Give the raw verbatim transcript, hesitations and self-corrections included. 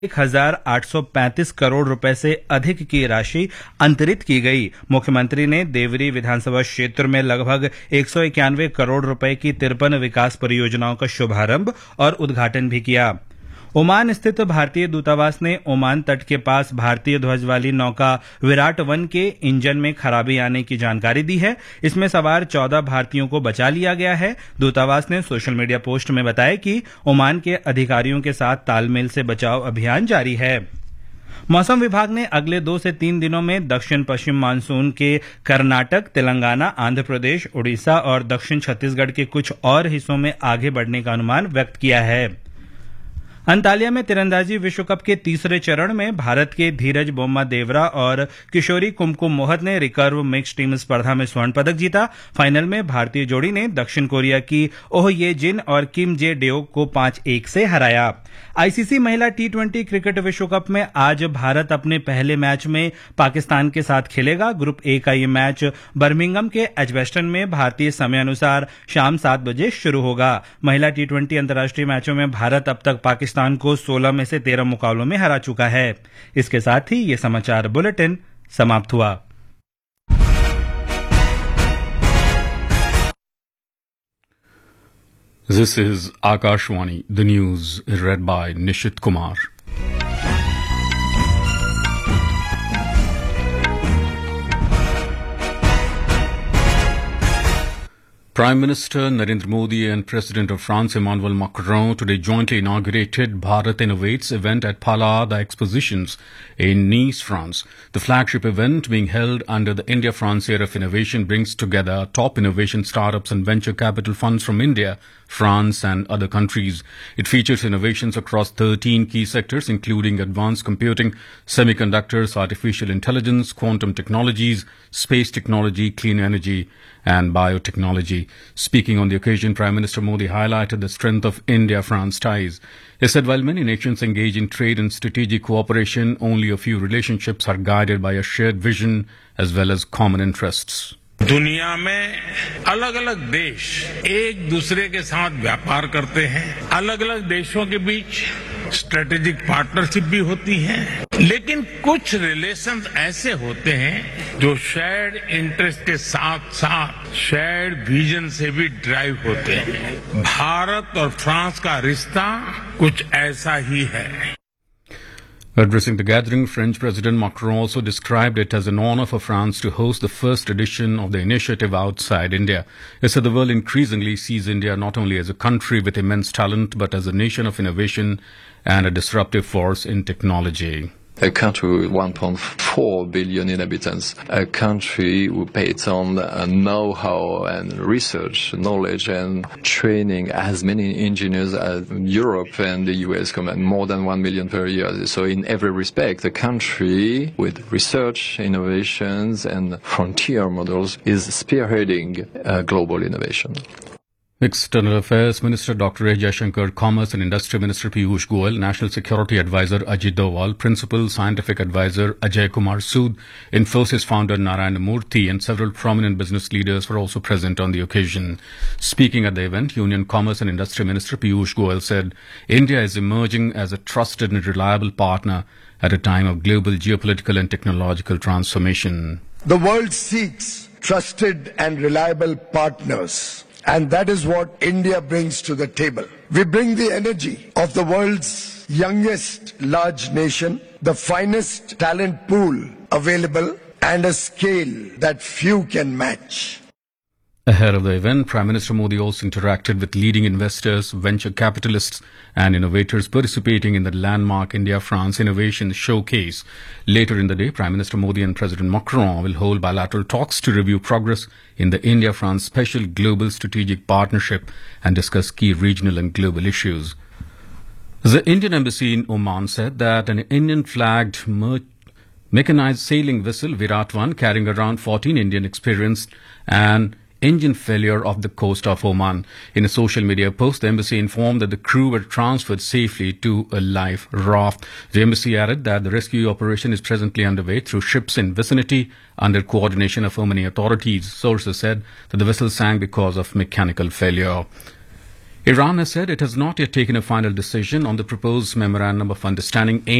एक हजार आठ सौ पैंतीस करोड़ रुपए से अधिक की राशि अंतरित की गई। मुख्यमंत्री ने देवरी विधानसभा क्षेत्र में लगभग एक सौ इक्यानवे करोड़ रुपए की तिरपन विकास परियोजनाओं का शुभारंभ और उद्घाटन भी किया। ओमान स्थित भारतीय दूतावास ने ओमान तट के पास भारतीय ध्वज वाली नौका विराट वन के इंजन में खराबी आने की जानकारी दी है। इसमें सवार चौदह भारतीयों को बचा लिया गया है। दूतावास ने सोशल मीडिया पोस्ट में बताया कि ओमान के अधिकारियों के साथ तालमेल से बचाव अभियान जारी है। मौसम विभाग ने अगले दो से तीन दिनों में दक्षिण पश्चिम मानसून के कर्नाटक, तेलंगाना, आंध्र प्रदेश, उड़ीसा और दक्षिण छत्तीसगढ़ के कुछ और हिस्सों में आगे बढ़ने का अनुमान व्यक्त किया है। अंतालिया में तीरंदाजी विश्व कप के तीसरे चरण में भारत के धीरज बोम्मा देवरा और किशोरी कुमकुम मोहत ने रिकर्व मिक्स टीम स्पर्धा में स्वर्ण पदक जीता। फाइनल में भारतीय जोड़ी ने दक्षिण कोरिया की ओह ये जिन और किम जे डेओक को पांच एक से हराया। आईसीसी महिला टी ट्वेंटी क्रिकेट विश्व कप में आज भारत अपने पहले मैच में पाकिस्तान के साथ खेलेगा। ग्रुप ए का ये मैच बर्मिंघम के एजबेस्टन में भारतीय समय अनुसार शाम सात बजे शुरू होगा। महिला टी ट्वेंटी अंतर्राष्ट्रीय मैचों में भारत अब तक पाकिस्तान को सोलह में से तेरह मुकाबलों में हरा चुका है। इसके साथ ही ये समाचार बुलेटिन समाप्त हुआ। This is Akashwani, the news read by Nishit Kumar. Prime Minister Narendra Modi and President of France Emmanuel Macron today jointly inaugurated Bharat Innovates event at Palais Expositions in Nice, France. The flagship event, being held under the India-France Year of Innovation, brings together top innovation startups and venture capital funds from India, France and other countries. It features innovations across thirteen key sectors, including advanced computing, semiconductors, artificial intelligence, quantum technologies, space technology, clean energy and biotechnology. Speaking on the occasion, Prime Minister Modi highlighted the strength of India-France ties. He said while many nations engage in trade and strategic cooperation, only a few relationships are guided by a shared vision as well as common interests. दुनिया में अलग अलग देश एक दूसरे के साथ व्यापार करते हैं। अलग अलग देशों के बीच स्ट्रेटेजिक पार्टनरशिप भी होती है, लेकिन कुछ रिलेशंस ऐसे होते हैं जो शेयर्ड इंटरेस्ट के साथ साथ शेयर्ड विजन से भी ड्राइव होते हैं। भारत और फ्रांस का रिश्ता कुछ ऐसा ही है। Addressing the gathering, French President Macron also described it as an honor for France to host the first edition of the initiative outside India. He said the world increasingly sees India not only as a country with immense talent, but as a nation of innovation and a disruptive force in technology. A country with one point four billion inhabitants, a country who pays on uh, know-how and research, knowledge and training as many engineers as Europe and the U S combined, more than one million per year. So in every respect, a country with research, innovations and frontier models is spearheading uh, global innovation. External Affairs Minister Doctor S. Jaishankar, Commerce and Industry Minister Piyush Goyal, National Security Advisor Ajit Doval, Principal Scientific Advisor Ajay Kumar Sood, Infosys founder Narayana Murthy and several prominent business leaders were also present on the occasion. Speaking at the event, Union Commerce and Industry Minister Piyush Goyal said, India is emerging as a trusted and reliable partner at a time of global geopolitical and technological transformation. The world seeks trusted and reliable partners. And that is what India brings to the table. We bring the energy of the world's youngest large nation, the finest talent pool available, and a scale that few can match. Ahead of the event, Prime Minister Modi also interacted with leading investors, venture capitalists and innovators participating in the landmark India-France Innovation Showcase. Later in the day, Prime Minister Modi and President Macron will hold bilateral talks to review progress in the India-France Special Global Strategic Partnership and discuss key regional and global issues. The Indian Embassy in Oman said that an Indian-flagged mer- mechanized sailing vessel, Virat One, carrying around fourteen Indian experienced and engine failure off the coast of Oman. In a social media post, the embassy informed that the crew were transferred safely to a life raft. The embassy added that the rescue operation is presently underway through ships in vicinity under coordination of Omani authorities. Sources said that the vessel sank because of mechanical failure. Iran has said it has not yet taken a final decision on the proposed memorandum of understanding